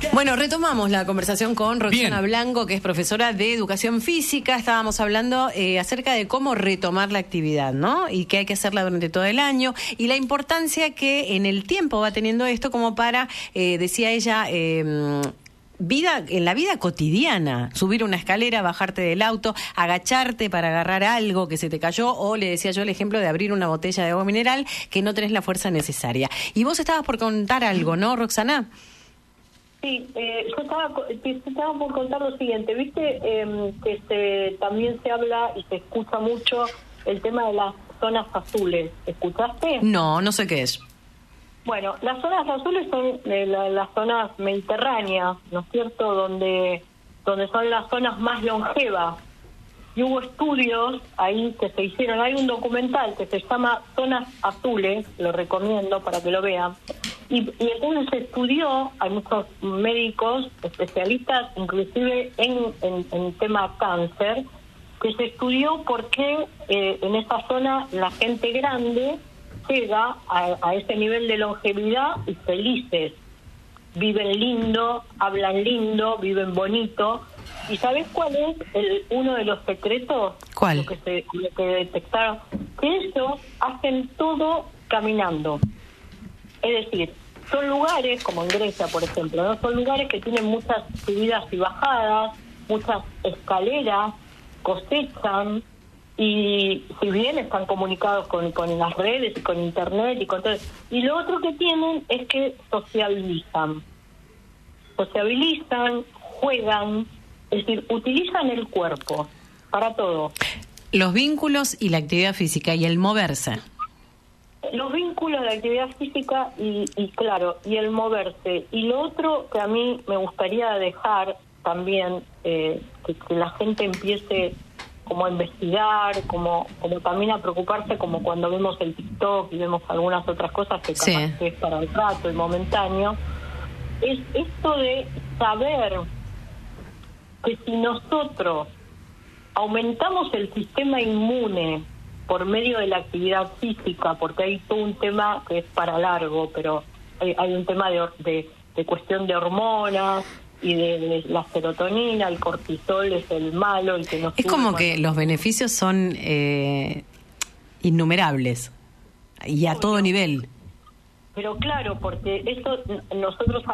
Bueno, retomamos la conversación con Roxana Blanco, que es profesora de Educación Física. Estábamos hablando acerca de cómo retomar la actividad, ¿no? Y que hay que hacerla durante todo el año. Y la importancia que en el tiempo va teniendo esto como para, decía ella, en la vida cotidiana, subir una escalera, bajarte del auto, agacharte para agarrar algo que se te cayó, o le decía yo el ejemplo de abrir una botella de agua mineral que no tenés la fuerza necesaria. Y vos estabas por contar algo, ¿no, Roxana? Sí, yo estaba por contar lo siguiente. Viste que también se habla y se escucha mucho el tema de las zonas azules. ¿Escuchaste? No, no sé qué es. Bueno, las zonas azules son las zonas mediterráneas, ¿no es cierto?, donde son las zonas más longevas. Y hubo estudios ahí que se hicieron. Hay un documental que se llama Zonas Azules, lo recomiendo para que lo vean. Y entonces se estudió, hay muchos médicos, especialistas, inclusive en tema cáncer, que se estudió por qué en esa zona la gente grande llega a ese nivel de longevidad y felices. Viven lindo, hablan lindo, viven bonito. ¿Y sabes cuál es uno de los secretos? ¿Cuál? Lo que detectaron, que ellos hacen todo caminando. Es decir, son lugares, como en Grecia, por ejemplo, ¿no? Son lugares que tienen muchas subidas y bajadas, muchas escaleras, cosechan, y si bien están comunicados con las redes y con internet y con todo, y lo otro que tienen es que sociabilizan, juegan, es decir, utilizan el cuerpo para todo. Los vínculos y la actividad física y el moverse. Los vínculos de actividad física y claro, y el moverse. Y lo otro que a mí me gustaría dejar también, que la gente empiece como a investigar, como también a preocuparse, como cuando vemos el TikTok y vemos algunas otras cosas que capaz que es para el rato y momentáneo, es esto de saber que si nosotros aumentamos el sistema inmune por medio de la actividad física, porque hay todo un tema que es para largo, pero hay un tema de cuestión de hormonas y de la serotonina, el cortisol es el malo, el que nos es como que los beneficios son innumerables y a todo nivel. Pero claro, porque eso nosotros